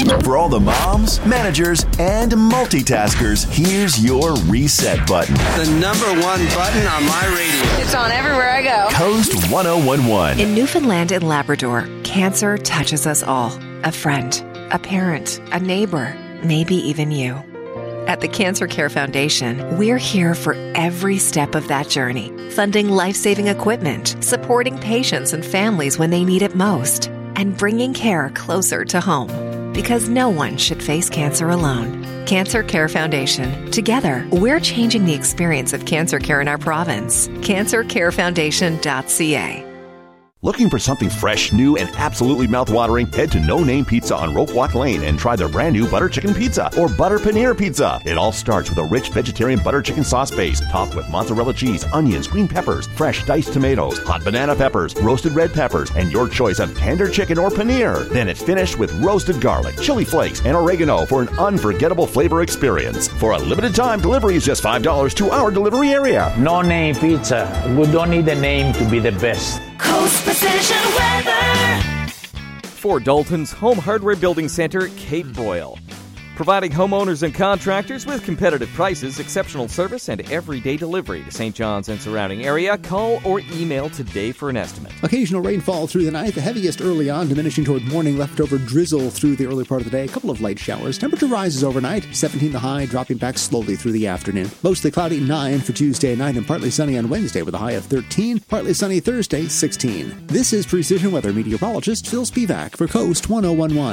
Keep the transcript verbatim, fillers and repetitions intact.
For all the moms, managers, and multitaskers, here's your reset button. The number one button on my radio. It's on everywhere I go. Coast one oh one one. In Newfoundland and Labrador, cancer touches us all. A friend, a parent, a neighbor, maybe even you. At the Cancer Care Foundation, we're here for every step of that journey, funding life-saving equipment, supporting patients and families when they need it most, and bringing care closer to home. Because no one should face cancer alone. Cancer Care Foundation. Together, we're changing the experience of cancer care in our province. cancer care foundation dot c a. Looking for something fresh, new, and absolutely mouth-watering? Head to No Name Pizza on Rope Walk Lane and try their brand new butter chicken pizza or butter paneer pizza. It all starts with a rich vegetarian butter chicken sauce base topped with mozzarella cheese, onions, green peppers, fresh diced tomatoes, hot banana peppers, roasted red peppers, and your choice of tender chicken or paneer. Then it's finished with roasted garlic, chili flakes, and oregano for an unforgettable flavor experience. For a limited time, delivery is just five dollars to our delivery area. No Name Pizza. We don't need a name to be the best. Coast Precision Weather. For Dalton's Home Hardware Building Center, Cape Boyle. Providing homeowners and contractors with competitive prices, exceptional service, and everyday delivery to Saint John's and surrounding area. Call or email today for an estimate. Occasional rainfall through the night, the heaviest early on, diminishing toward morning, leftover drizzle through the early part of the day. A couple of light showers. Temperature rises overnight, seventeen the high, dropping back slowly through the afternoon. Mostly cloudy, nine for Tuesday night, and partly sunny on Wednesday with a high of thirteen. Partly sunny Thursday, sixteen. This is Precision Weather meteorologist Phil Spivak for Coast one oh one one.